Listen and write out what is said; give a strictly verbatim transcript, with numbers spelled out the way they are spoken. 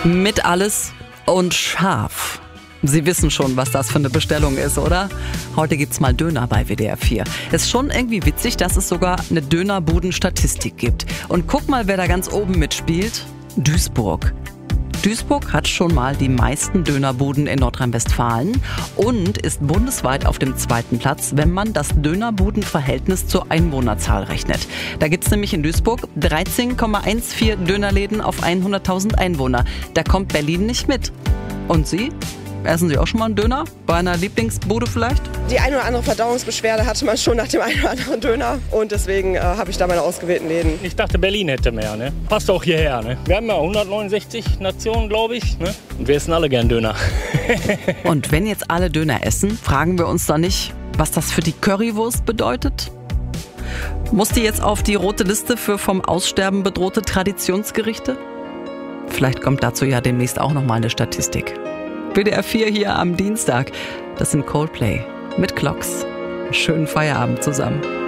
Mit alles und scharf. Sie wissen schon, was das für eine Bestellung ist, oder? Heute gibt's mal Döner bei W D R vier. Ist schon irgendwie witzig, dass es sogar eine Dönerbuden-Statistik gibt. Und guck mal, wer da ganz oben mitspielt. Duisburg. Duisburg hat schon mal die meisten Dönerbuden in Nordrhein-Westfalen und ist bundesweit auf dem zweiten Platz, wenn man das Dönerbudenverhältnis zur Einwohnerzahl rechnet. Da gibt's nämlich in Duisburg dreizehn Komma vierzehn Dönerläden auf hunderttausend Einwohner. Da kommt Berlin nicht mit. Und Sie? Essen Sie auch schon mal einen Döner? Bei einer Lieblingsbude vielleicht? Die ein oder andere Verdauungsbeschwerde hatte man schon nach dem einen oder anderen Döner. Und deswegen äh, habe ich da meine ausgewählten Läden. Ich dachte, Berlin hätte mehr, ne? Passt auch hierher, ne? Wir haben ja hundertneunundsechzig Nationen, glaube ich, ne? Und wir essen alle gern Döner. Und wenn jetzt alle Döner essen, fragen wir uns dann nicht, was das für die Currywurst bedeutet? Muss die jetzt auf die rote Liste für vom Aussterben bedrohte Traditionsgerichte? Vielleicht kommt dazu ja demnächst auch nochmal eine Statistik. W D R vier hier am Dienstag. Das sind Coldplay mit Clocks. Schönen Feierabend zusammen.